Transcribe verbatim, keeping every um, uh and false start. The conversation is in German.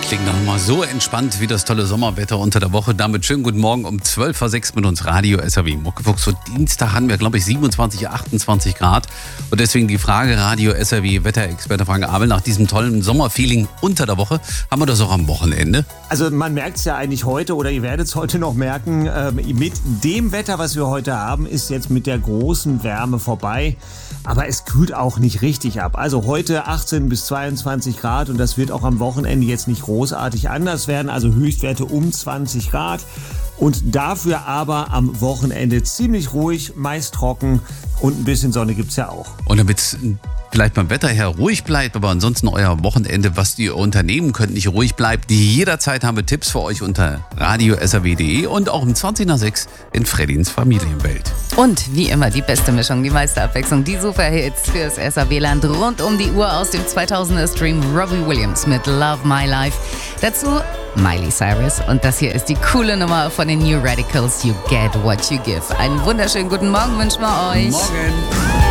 Klingt noch mal so entspannt wie das tolle Sommerwetter unter der Woche. Damit schönen guten Morgen um zwölf vor sechs mit uns Radio S R W Muckefuchs. So Dienstag haben wir, glaube ich, siebenundzwanzig, achtundzwanzig Grad. Und deswegen die Frage, Radio S R W Wetterexperte Frank Abel, nach diesem tollen Sommerfeeling unter der Woche, haben wir das auch am Wochenende? Also man merkt es ja eigentlich heute oder ihr werdet es heute noch merken, äh, mit dem Wetter, was wir heute haben, ist jetzt mit der großen Wärme vorbei. Aber es kühlt auch nicht richtig ab. Also heute achtzehn bis zweiundzwanzig Grad und das wird auch am Wochenende jetzt nicht großartig anders werden. Also Höchstwerte um zwanzig Grad und dafür aber am Wochenende ziemlich ruhig, meist trocken und ein bisschen Sonne gibt es ja auch. Und damit es vielleicht beim Wetter her ruhig bleibt, aber ansonsten euer Wochenende, was ihr unternehmen könnt, nicht ruhig bleibt, jederzeit haben wir Tipps für euch unter radio s r w punkt de und auch um zwanzig nach sechs in Freddins Familienwelt. Und wie immer die beste Mischung, die meiste Abwechslung, die Superhits fürs S R W-Land rund um die Uhr aus dem zweitausender-Stream Robbie Williams mit Love My Life. Dazu Miley Cyrus und das hier ist die coole Nummer von den New Radicals, You Get What You Give. Einen wunderschönen guten Morgen wünschen wir euch. Morgen.